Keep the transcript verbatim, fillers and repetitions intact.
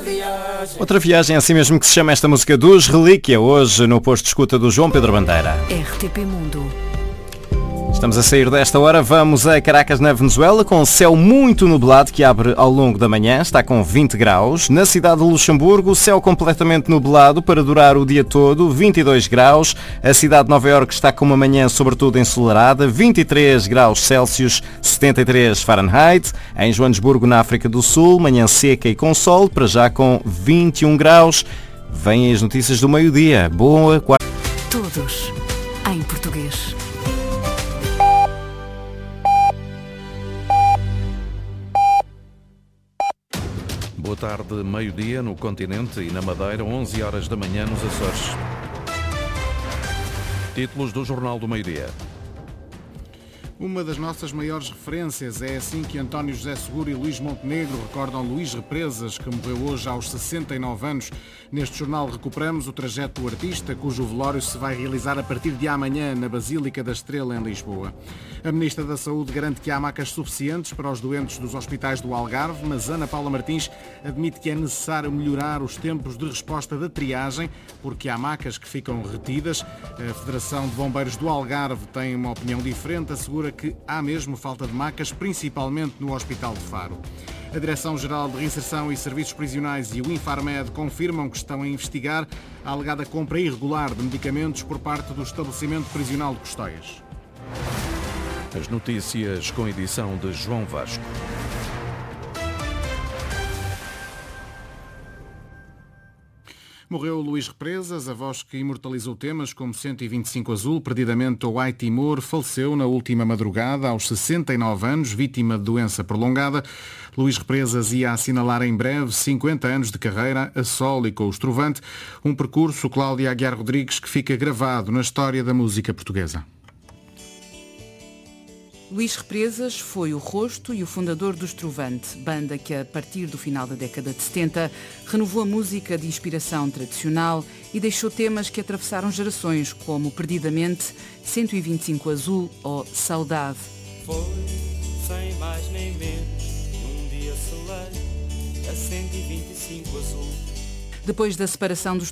viagem. Outra viagem, assim mesmo que se chama esta música dos Relíquia, hoje no posto de escuta do João Pedro Bandeira. R T P Mundo. Estamos a sair desta hora, vamos a Caracas, na Venezuela, com céu muito nublado que abre ao longo da manhã, está com vinte graus. Na cidade de Luxemburgo, céu completamente nublado para durar o dia todo, vinte e dois graus. A cidade de Nova Iorque está com uma manhã sobretudo ensolarada, vinte e três graus Celsius, setenta e três Fahrenheit. Em Joanesburgo, na África do Sul, manhã seca e com sol, para já com vinte e um graus. Vêm as notícias do meio-dia. Boa quarta. Todos em português. Boa tarde, meio-dia no continente e na Madeira, onze horas da manhã nos Açores. Títulos do Jornal do Meio-Dia. Uma das nossas maiores referências, é assim que António José Seguro e Luís Montenegro recordam Luís Represas, que morreu hoje aos sessenta e nove anos. Neste jornal recuperamos o trajeto do artista, cujo velório se vai realizar a partir de amanhã na Basílica da Estrela, em Lisboa. A Ministra da Saúde garante que há macas suficientes para os doentes dos hospitais do Algarve, mas Ana Paula Martins admite que é necessário melhorar os tempos de resposta da triagem, porque há macas que ficam retidas. A Federação de Bombeiros do Algarve tem uma opinião diferente, assegura que há mesmo falta de macas, principalmente no Hospital de Faro. A Direção-Geral de Reinserção e Serviços Prisionais e o Infarmed confirmam que estão a investigar a alegada compra irregular de medicamentos por parte do estabelecimento prisional de Custóias. As notícias com edição de João Vasco. Morreu Luís Represas, a voz que imortalizou temas como cento e vinte e cinco Azul, Perdidamente ou Ai Timor, faleceu na última madrugada, aos sessenta e nove anos, vítima de doença prolongada. Luís Represas ia assinalar em breve cinquenta anos de carreira a solo e com o Estrovante, um percurso, Cláudia Aguiar Rodrigues, que fica gravado na história da música portuguesa. Luís Represas foi o rosto e o fundador do Estrovante, banda que, a partir do final da década de setenta, renovou a música de inspiração tradicional e deixou temas que atravessaram gerações, como Perdidamente, cento e vinte e cinco Azul ou Saudade. Foi, sem mais nem menos, num dia selei a cento e vinte e cinco Azul. Depois da separação dos